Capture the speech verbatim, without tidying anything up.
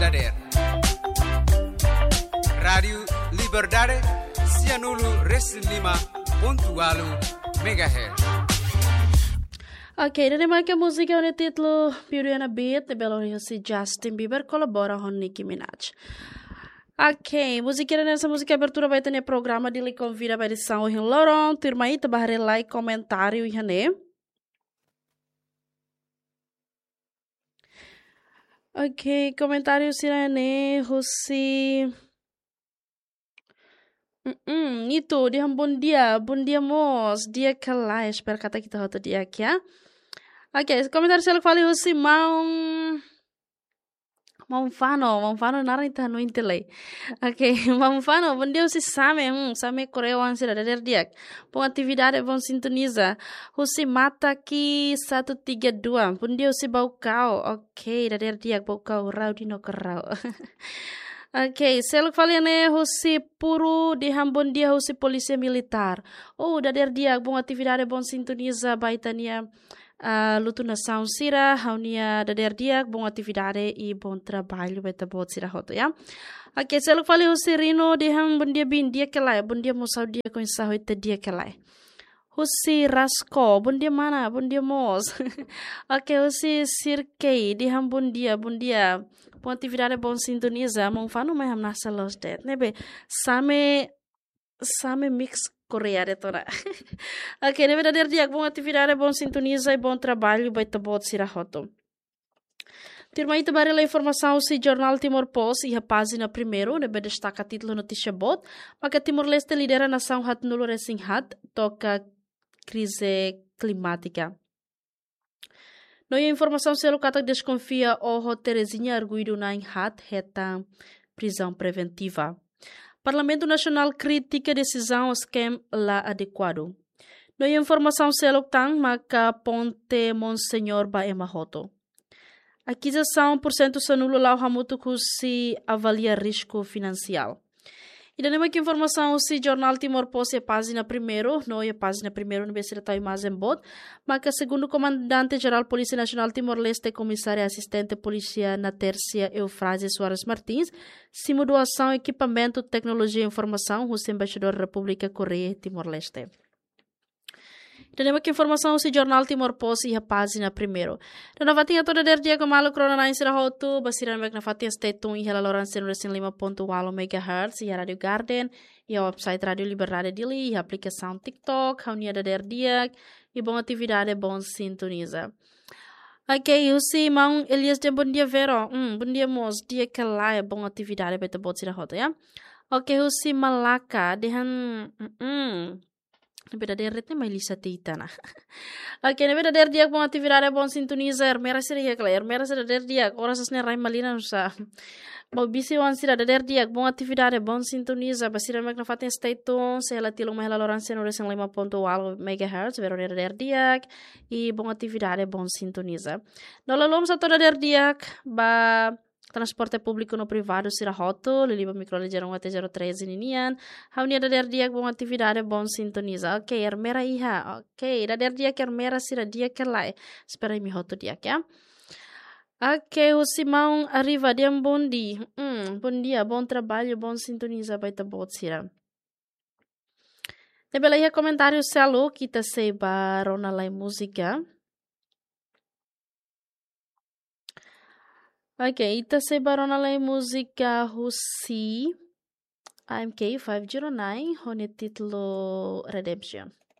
dader. Radio Liberdade Cianulu Reslima Pontualu Megahertz. Ok, dan mais que a música é o título Beauty and a Beat, de Belo Horizonte, Justin Bieber colabora com Nicki Minaj. Ok, música nessa música abertura vai ter programa de lhe convida para edição em Loron, turma aí, tabarre like, comentário e né? Ok, comentário sirene, Rossi. Hum, itu dia bom dia, bom dia mos, dia que lá, espero que até kita outro dia aqui, ah? Ok, comentário selo que fala Rossi, mau mau fano, mau fano nara ita no intele. Ok, mau fano, bom dia Rossi same, hum, same correu ansi da der dia. Bom atividade, bom sintoniza. Rossi mata aqui satu tiga dua. Bom dia Rossi bau kau. Ok, da der dia bau kau rau di no kerau. Ok, selo que falei né, Rossi puro de bom dia Rossi polícia militar. Oh, da der dia bom atividade, bom sintoniza baitania. Uh, luto nação sira, haunia da der dia bom atividade e bom trabalho beta bot sira hoto ya. Ok, selo que falei Rossi rino de bom dia bin dia que lá, bom dia mosau dia com sahoi te dia que lá. Rossi rasco, bom dia mana, bom dia mos. Ok, Rossi sirkei de bom dia, bom dia. Bom atividade bom sintoniza, mong fano may hamna sa los det. Nebe, same same mix Korea de toda. Ok, nebe da der dia bom atividade bom sintoniza e bom trabalho vai tabot sira hoto. Tirma ita bari la informação si Jornal Timor Post e a página primeiro, nebe destaca título notícia bot, maka Timor-Leste lidera nação hat nulo resing hat, toca crise climática. No a informação selo kata desconfia o Terezinha arguido na hat reta prisão preventiva. Parlamento Nacional critica decisão esquema lá adequado. No a informação selo tang maka ponte Monsenhor Baema Hoto. Aquisição por cento sanulo lá hamuto se avalia risco financeiro. E daí mais informação se Jornal Timor Post é página primeiro, não é página primeiro no Becira Tai mais em bot, mas que segundo comandante geral Polícia Nacional Timor-Leste, comissária assistente polícia na Tércia Eufrásia Soares Martins, simo doação equipamento, tecnologia e informação, o embaixador da República Coreia Timor-Leste. Temos que informação se Jornal Timor Post e a página primeiro. Na novatinha toda der dia como alo corona na insira hotu, basiran mek na fatia stetun e ela loran seno resin lima ponto walo megahertz e a Radio Garden e a website Radio Liberdade Dili e a aplicação TikTok, a unia da der dia e bom atividade bom sintoniza. Ok, o si mão Elias de bom dia vero, hum, bom dia mos, dia que lá é bom atividade beta bot sira hotu, ya? Ok, o si Malaka, dehan, hum, na verdadeira rede mais lisa tita na. Ok, na verdadeira dia bom atividade bom sintoniza ermera seria claro, ermera seria der dia ora sasne rai malina sa. Bom bisi wan sira der dia bom atividade bom sintoniza basira mek na faten stay tune se ela tilo mais loran seno resen lima ponto walo megahertz verdadeira der dia e bom atividade bom sintoniza. No lalom sa toda der dia ba transporte público no privado sira hoto, liliba microlegeron até zero três ninian, haunia da der dia bom atividade bom sintoniza. Ok, ermera iha. Ok, da der dia que ermera sira dia que lá. Espera aí mi hoto dia que. Ok, o Simão arriva de um bom dia. Hum, bom dia, bom trabalho, bom sintoniza baita bot sira. Debela iha comentário selo kita seba rona lai música. Ok, ita se barona la música Russi A M K quinhentos e nove, hone título Redemption.